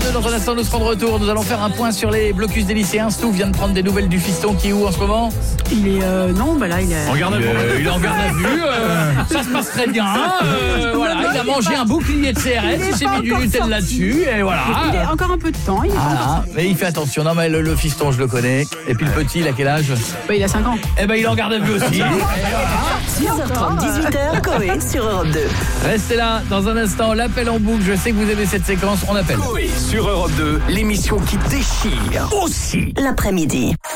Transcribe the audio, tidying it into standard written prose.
2. Dans un instant, nous serons de retour. Nous allons faire un point sur les blocus des lycéens. Stouff vient de prendre des nouvelles du fiston qui est où en ce moment? Il est non, bah là il est en garde à vue. Il est en garde à vue. Ça se passe très bien. Voilà, il a mangé un bouclier de CRS, il s'est mis du Nutella là-dessus et voilà. Il a encore un peu de temps. Mais il fait attention. Non mais le fiston, je le connais. Et puis le petit, il a quel âge? Bah, il a 5 ans. Eh ben il est en garde à vue aussi. 6h30, 18h, Coé sur Europe 2. Restez là, dans un instant, l'appel en boucle. Je sais que vous aimez cette séquence, on appelle. Coé sur Europe 2, l'émission qui déchire aussi l'après-midi.